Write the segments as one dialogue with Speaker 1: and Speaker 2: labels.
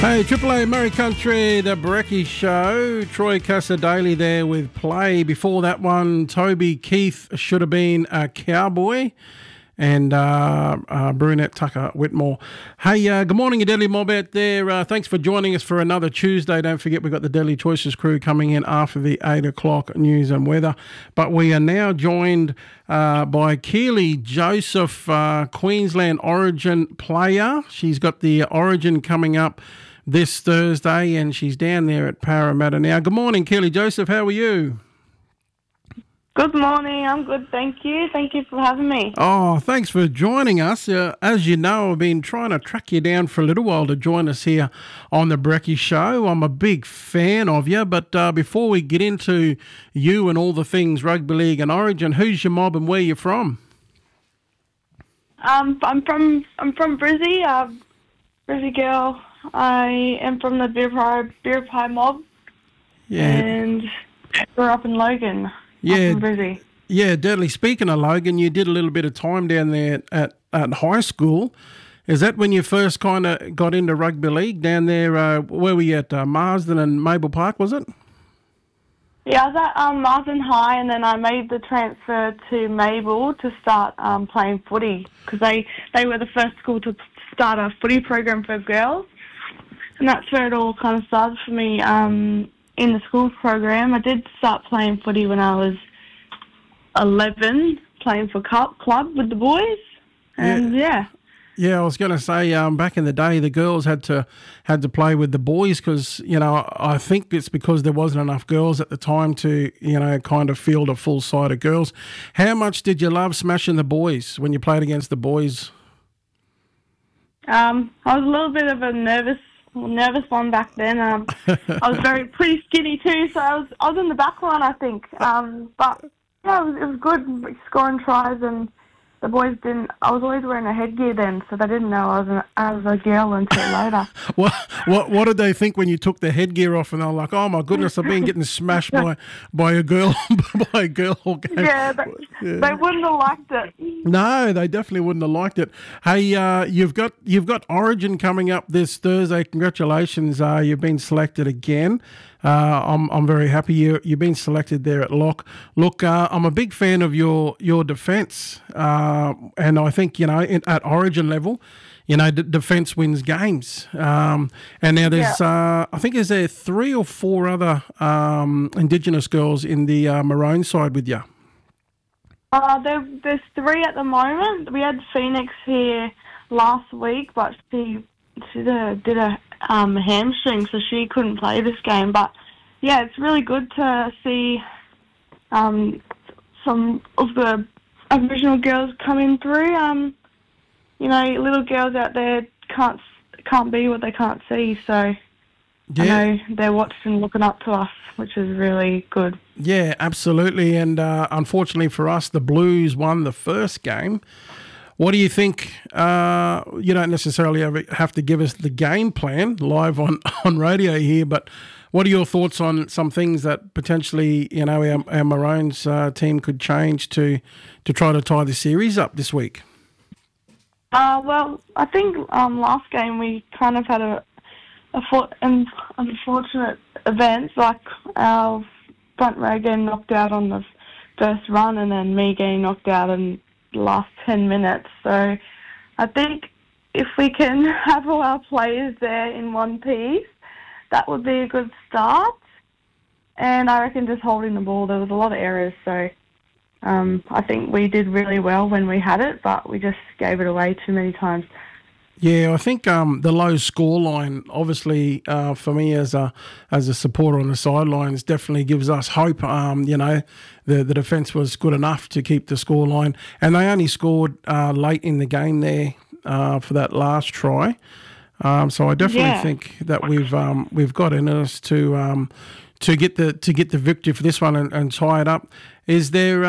Speaker 1: Hey, Triple A Murray Country, the Brekkie Show. Troy Casadei there with Play. Before that one, Toby Keith Should Have Been a Cowboy. And Brunette Tucker Whitmore. Hey, good morning, your Deadly Mob out there. Thanks for joining us for another Tuesday. Don't forget, we've got the Deadly Choices crew coming in after the 8 o'clock news and weather. But we are now joined by Keely Joseph, Queensland Origin player. She's got the Origin coming up this Thursday, and she's down there at Parramatta now. Good morning, Keely Joseph. How are you?
Speaker 2: Good morning. I'm good, thank you. Thank you for having me.
Speaker 1: Oh, thanks for joining us. As you know, I've been trying to track you down for a little while to join us here on the Brekkie Show. I'm a big fan of you, but before we get into you and all the things rugby league and Origin, who's your mob and where you from?
Speaker 2: I'm from Brizzy, Brizzy girl. I am from the Beer Pie mob.
Speaker 1: Yeah.
Speaker 2: And grew up in Logan.
Speaker 1: Yeah.
Speaker 2: From Brizzy.
Speaker 1: Yeah, deadly. Speaking of Logan, you did a little bit of time down there at high school. Is that when you first kind of got into rugby league down there? Where were you at? Marsden and Maple Park, was it?
Speaker 2: Yeah, I was at Marsden High, and then I made the transfer to Mabel to start playing footy because they were the first school to start a footy program for girls. And that's where it all kind of started for me in the schools program. I did start playing footy when I was 11, playing for club with the boys. And yeah.
Speaker 1: Yeah, I was going to say, back in the day, the girls had to play with the boys because, you know, I think it's because there wasn't enough girls at the time to, you know, kind of field a full side of girls. How much did you love smashing the boys when you played against the boys?
Speaker 2: I was a little bit of a nervous one back then. I was pretty skinny too, so I was in the back line, I think. But yeah, it was good scoring tries, and the boys didn't. I was always wearing a headgear then, so they didn't know I was a girl until later.
Speaker 1: What did they think when you took the headgear off and they were like, "Oh my goodness, I've been getting smashed by a girl by a girl"?
Speaker 2: Yeah, they wouldn't have liked it.
Speaker 1: No, they definitely wouldn't have liked it. Hey, you've got Origin coming up this Thursday. Congratulations, you've been selected again. I'm very happy you've been selected there at lock. Look, I'm a big fan of your defence, and I think, you know, at Origin level, you know, defence wins games. And now there's I think there 3 or 4 other Indigenous girls in the Maroon side with you.
Speaker 2: There's 3 at the moment. We had Phoenix here last week, but she did a hamstring, so she couldn't play this game. But yeah, it's really good to see some of the Aboriginal girls coming through. You know, little girls out there can't be what they can't see. So yeah. I know they're watching and looking up to us, which is really good.
Speaker 1: Yeah, absolutely. And unfortunately for us, the Blues won the first game. What do you think? You don't necessarily have to give us the game plan live on radio here, but what are your thoughts on some things that potentially, you know, our Maroons team could change to try to tie the series up this week?
Speaker 2: Well, I think last game we kind of had an unfortunate event, like our front row getting knocked out on the first run and then me getting knocked out in the last 10 minutes. So I think if we can have all our players there in one piece, that would be a good start. And I reckon just holding the ball, there was a lot of errors. So I think we did really well when we had it, but we just gave it away too many times.
Speaker 1: Yeah, I think the low scoreline, obviously, for me as a supporter on the sidelines, definitely gives us hope. You know, the defence was good enough to keep the scoreline, and they only scored late in the game there for that last try. So I definitely think that we've got in us to get the victory for this one and tie it up. Is there?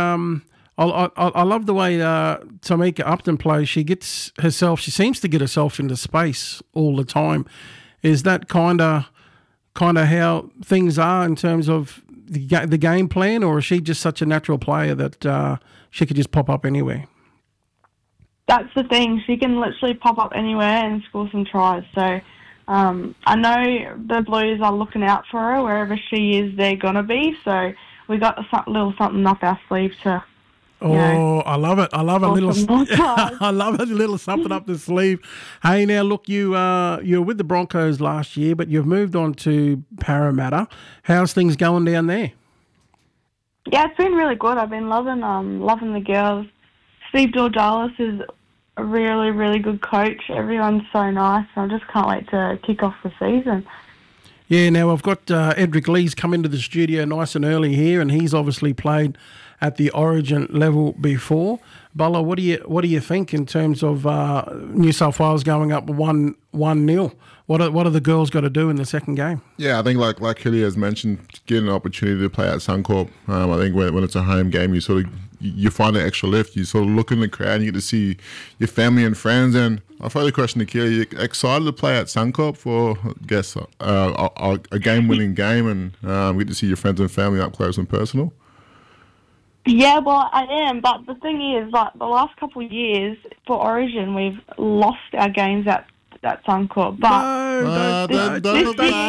Speaker 1: I love the way Tamika Upton plays. She seems to get herself into space all the time. Is that kind of how things are in terms of the game plan, or is she just such a natural player that she could just pop up anywhere?
Speaker 2: That's the thing. She can literally pop up anywhere and score some tries. So I know the Blues are looking out for her wherever she is. They're gonna be. So we got a little something up our sleeve to.
Speaker 1: I love it. I love a little.
Speaker 2: I
Speaker 1: I love a little something up the sleeve. Hey, now look, you were with the Broncos last year, but you've moved on to Parramatta. How's things going down there?
Speaker 2: Yeah, it's been really good. I've been loving the girls. Steve Georgalis is a really, really good coach. Everyone's so nice. I just can't wait to kick off the season.
Speaker 1: Yeah, now I've got Edric Lee's come into the studio nice and early here, and he's obviously played at the Origin level before. Bella, what do you think in terms of New South Wales going up 1-0? What are the girls got to do in the second game?
Speaker 3: Yeah, I think like Kelly has mentioned, getting an opportunity to play at Suncorp. I think when it's a home game, you find an extra lift. You sort of look in the crowd and you get to see your family and friends. And I throw the question to Kelly: are you excited to play at Suncorp for, I guess, a game-winning game and get to see your friends and family up close and personal?
Speaker 2: Yeah, well, I am, but the thing is, like, the last couple of years for Origin, we've lost our games at Suncorp. But
Speaker 1: Don't do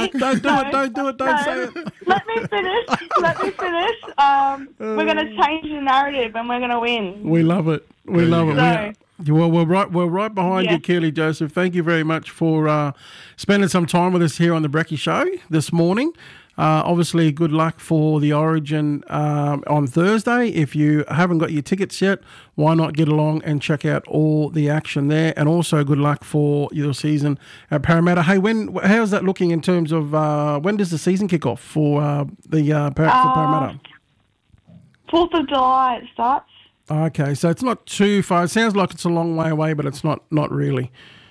Speaker 1: it. Don't say it.
Speaker 2: Let me finish. We're going to change the narrative and we're going to win.
Speaker 1: We love it. We love it. Well, we're right behind you, Keely Joseph. Thank you very much for spending some time with us here on the Brecky Show this morning. Obviously, good luck for the Origin on Thursday. If you haven't got your tickets yet, why not get along and check out all the action there? And also, good luck for your season at Parramatta. Hey, how's that looking in terms of when does the season kick off for Parramatta?
Speaker 2: 4th of July it starts.
Speaker 1: Okay, so it's not too far. It sounds like it's a long way away, but it's not really.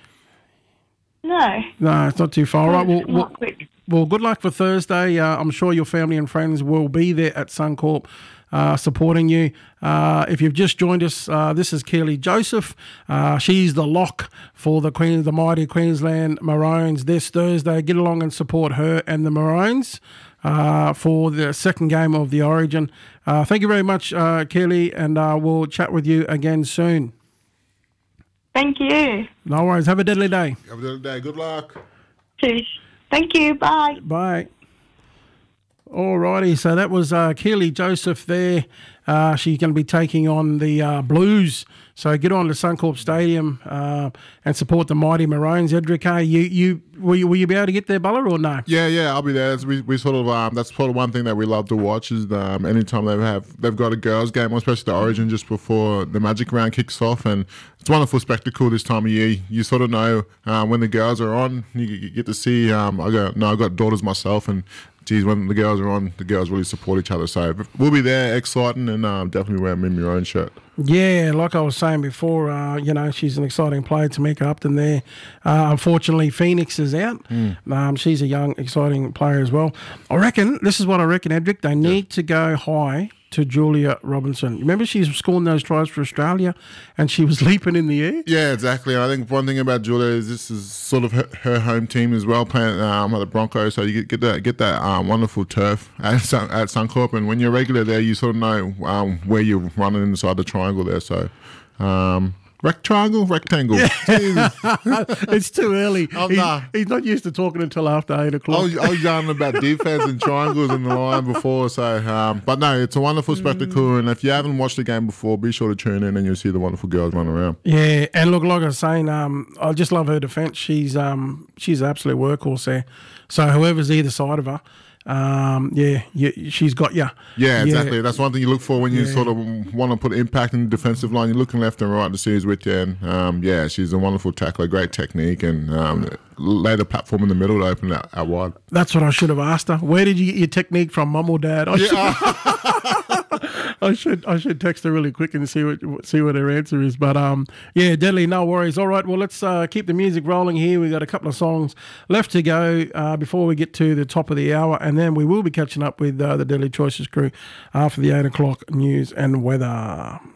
Speaker 2: No,
Speaker 1: it's not too far. All right, well, good luck for Thursday. I'm sure your family and friends will be there at Suncorp supporting you. If you've just joined us, this is Keely Joseph. She's the lock for the mighty Queensland Maroons this Thursday. Get along and support her and the Maroons for the second game of the Origin. Thank you very much, Keely, and we'll chat with you again soon.
Speaker 2: Thank you.
Speaker 1: No worries. Have a deadly day.
Speaker 3: Have a deadly day. Good luck.
Speaker 2: Cheers. Thank you. Bye.
Speaker 1: Bye. All righty. So that was Keely Joseph there. She's going to be taking on the Blues. So get on to Suncorp Stadium and support the mighty Maroons. Edric, will you be able to get there, Bella, or no?
Speaker 3: Yeah, I'll be there. We sort of that's sort of one thing that we love to watch is anytime they've got a girls' game, especially the Origin just before the Magic round kicks off, and it's a wonderful spectacle this time of year. You sort of know when the girls are on, you get to see. I've got daughters myself, and geez, when the girls are on, the girls really support each other. So we'll be there, exciting, and definitely wear a your own shirt.
Speaker 1: Yeah, like I was saying before, she's an exciting player, Tamika Upton there. Unfortunately, Phoenix is out. She's a young, exciting player as well. This is what I reckon, Edric. They need to go high to Julia Robinson. Remember she's scoring those tries for Australia and she was leaping in the air? Yeah,
Speaker 3: exactly. I think one thing about Julia is this is sort of her home team as well, playing at the Broncos, so you get that wonderful turf at Suncorp, and when you're regular there, you sort of know where you're running inside the triangle there, so... Rectangle?
Speaker 1: It's too early. He's not used to talking until after 8 o'clock.
Speaker 3: I was yarning about defense and triangles in the line before. So, but no, it's a wonderful spectacle. And if you haven't watched the game before, be sure to tune in and you'll see the wonderful girls run around.
Speaker 1: Yeah, and look, like I was saying, I just love her defence. She's an absolute workhorse there. So whoever's either side of her, she's got you.
Speaker 3: Yeah, exactly. That's one thing you look for when you sort of want to put impact in the defensive line. You're looking left and right to see who's with you. And she's a wonderful tackler, great technique, and lay the platform in the middle to open it out wide.
Speaker 1: That's what I should have asked her. Where did you get your technique from, Mum or Dad? I should text her really quick and see what her answer is. But deadly, no worries. All right, well, let's keep the music rolling here. We've got a couple of songs left to go before we get to the top of the hour, and then we will be catching up with the Deadly Choices crew after the 8 o'clock news and weather.